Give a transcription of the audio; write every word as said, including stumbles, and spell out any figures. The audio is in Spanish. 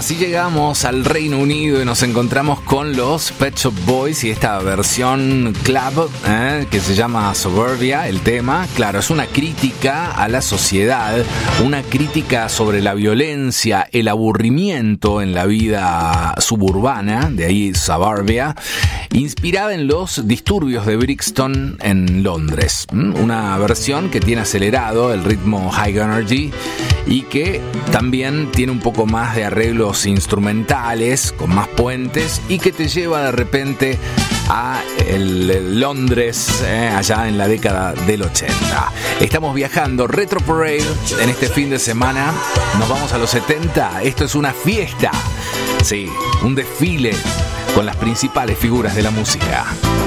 Así llegamos al Reino Unido y nos encontramos con los Pet Shop Boys y esta versión club eh, que se llama Suburbia, el tema. Claro, es una crítica a la sociedad, una crítica sobre la violencia, el aburrimiento en la vida suburbana, de ahí Suburbia, inspirada en los disturbios de Brixton en Londres. Una versión que tiene acelerado el ritmo high energy y que también tiene un poco más de arreglos instrumentales, con más puentes, y que te lleva de repente a el, el Londres eh, allá en la década del ochenta. Estamos viajando Retro Parade en este fin de semana. Nos vamos a los setenta. Esto es una fiesta, sí, un desfile con las principales figuras de la música.